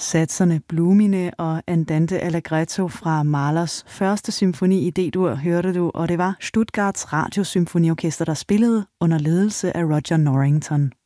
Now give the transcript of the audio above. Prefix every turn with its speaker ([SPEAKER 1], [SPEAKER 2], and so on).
[SPEAKER 1] Satserne Blumine og Andante Allegretto fra Mahlers første symfoni i D-dur hørte du, og det var Stuttgarts Radiosymfoniorkester, der spillede under ledelse af Roger Norrington.